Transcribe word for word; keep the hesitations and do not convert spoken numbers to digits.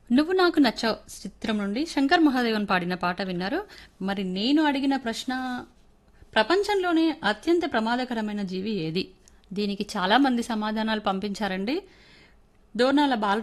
నువ్వు నాకు నచ్చావు చిత్రం నుండి శంకర్ మహాదేవన్ పాడిన పాట విన్నారు. మరి నేను అడిగిన ప్రశ్న, ప్రపంచంలోనే అత్యంత ప్రమాదకరమైన జీవి ఏది? దీనికి చాలా మంది సమాధానాలు పంపించారండి. దోర్నాల బాల